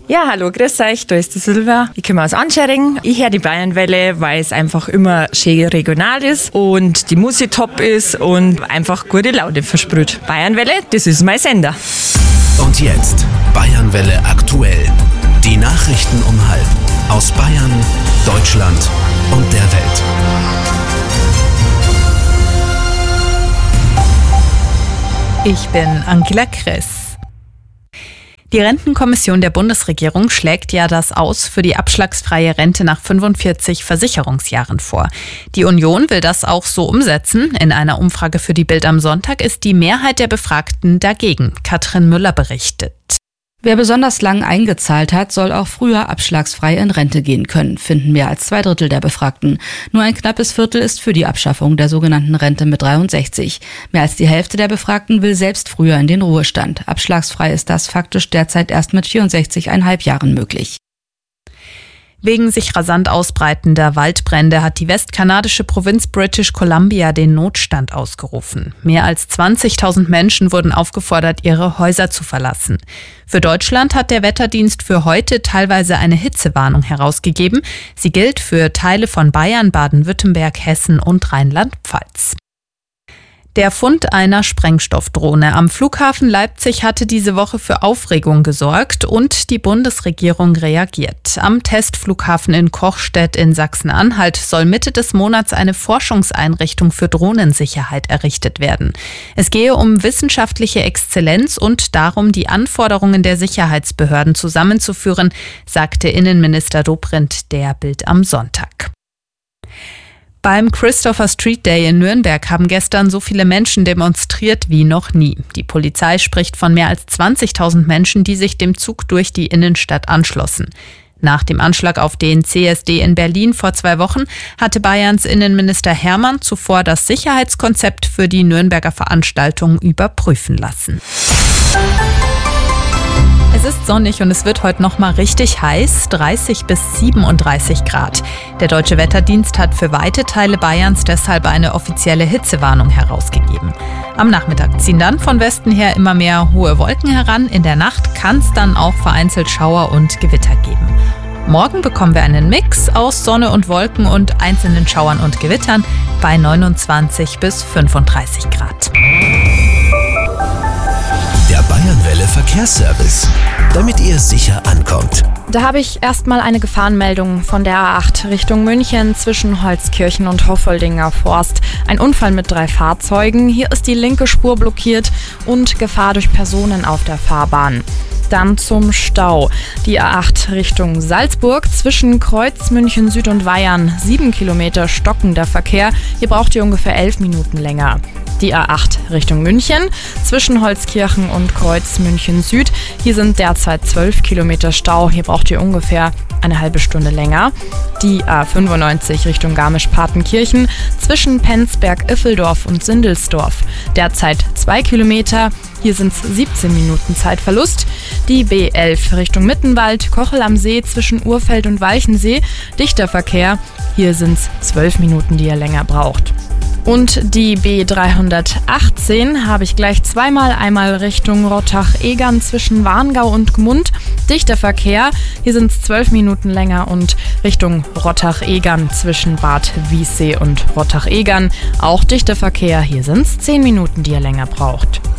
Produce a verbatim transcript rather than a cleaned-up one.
Ja, hallo, grüß euch, da ist die Silvia. Ich komme aus Anschering. Ich höre die Bayernwelle, weil es einfach immer schön regional ist und die Musik top ist und einfach gute Laune versprüht. Bayernwelle, das ist mein Sender. Und jetzt Bayernwelle aktuell. Die Nachrichten um halb aus Bayern, Deutschland und der Welt. Ich bin Angela Kress. Die Rentenkommission der Bundesregierung schlägt ja das Aus für die abschlagsfreie Rente nach fünfundvierzig Versicherungsjahren vor. Die Union will das auch so umsetzen. In einer Umfrage für die Bild am Sonntag ist die Mehrheit der Befragten dagegen. Katrin Müller berichtet. Wer besonders lang eingezahlt hat, soll auch früher abschlagsfrei in Rente gehen können, finden mehr als zwei Drittel der Befragten. Nur ein knappes Viertel ist für die Abschaffung der sogenannten Rente mit dreiundsechzig. Mehr als die Hälfte der Befragten will selbst früher in den Ruhestand. Abschlagsfrei ist das faktisch derzeit erst mit vierundsechzig Komma fünf Jahren möglich. Wegen sich rasant ausbreitender Waldbrände hat die westkanadische Provinz British Columbia den Notstand ausgerufen. Mehr als zwanzigtausend Menschen wurden aufgefordert, ihre Häuser zu verlassen. Für Deutschland hat der Wetterdienst für heute teilweise eine Hitzewarnung herausgegeben. Sie gilt für Teile von Bayern, Baden-Württemberg, Hessen und Rheinland-Pfalz. Der Fund einer Sprengstoffdrohne am Flughafen Leipzig hatte diese Woche für Aufregung gesorgt und die Bundesregierung reagiert. Am Testflughafen in Kochstedt in Sachsen-Anhalt soll Mitte des Monats eine Forschungseinrichtung für Drohnensicherheit errichtet werden. Es gehe um wissenschaftliche Exzellenz und darum, die Anforderungen der Sicherheitsbehörden zusammenzuführen, sagte Innenminister Dobrindt der Bild am Sonntag. Beim Christopher Street Day in Nürnberg haben gestern so viele Menschen demonstriert wie noch nie. Die Polizei spricht von mehr als zwanzigtausend Menschen, die sich dem Zug durch die Innenstadt anschlossen. Nach dem Anschlag auf den C S D in Berlin vor zwei Wochen hatte Bayerns Innenminister Hermann zuvor das Sicherheitskonzept für die Nürnberger Veranstaltung überprüfen lassen. Es ist sonnig und es wird heute noch mal richtig heiß, dreißig bis siebenunddreißig Grad. Der Deutsche Wetterdienst hat für weite Teile Bayerns deshalb eine offizielle Hitzewarnung herausgegeben. Am Nachmittag ziehen dann von Westen her immer mehr hohe Wolken heran. In der Nacht kann es dann auch vereinzelt Schauer und Gewitter geben. Morgen bekommen wir einen Mix aus Sonne und Wolken und einzelnen Schauern und Gewittern bei neunundzwanzig bis fünfunddreißig Grad. Der Bayernwelle Verkehrsservice, damit ihr sicher ankommt. Da habe ich erstmal eine Gefahrenmeldung von der A acht Richtung München zwischen Holzkirchen und Hoffoldinger Forst. Ein Unfall mit drei Fahrzeugen. Hier ist die linke Spur blockiert und Gefahr durch Personen auf der Fahrbahn. Dann zum Stau. Die A acht Richtung Salzburg zwischen Kreuz München Süd und Weyern. Sieben Kilometer stockender Verkehr. Hier braucht ihr ungefähr elf Minuten länger. Die A acht Richtung München zwischen Holzkirchen und Kreuz München Süd. Hier sind derzeit zwölf Kilometer Stau. Hier braucht ihr ungefähr eine halbe Stunde länger. Die A fünfundneunzig Richtung Garmisch-Partenkirchen zwischen Penzberg-Iffeldorf und Sindelsdorf. Derzeit zwei Kilometer. Hier sind es siebzehn Minuten Zeitverlust. Die B elf Richtung Mittenwald, Kochel am See zwischen Urfeld und Walchensee. Dichter Verkehr. Hier sind es zwölf Minuten, die ihr länger braucht. Und die B dreihundertachtzehn habe ich gleich zweimal, einmal Richtung Rottach-Egern zwischen Warngau und Gmund. Dichter Verkehr, hier sind es zwölf Minuten länger und Richtung Rottach-Egern zwischen Bad Wiessee und Rottach-Egern. Auch dichter Verkehr, hier sind es zehn Minuten, die ihr länger braucht.